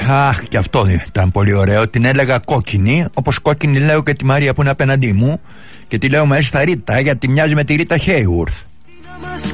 Αχ, και αυτό ήταν πολύ ωραίο. Την έλεγα κόκκινη, όπως κόκκινη λέω και τη Μαρία που είναι απέναντί μου. Και τη λέω μέσα στα Ρίτα, γιατί μοιάζει με τη Ρίτα Χέιουρθ.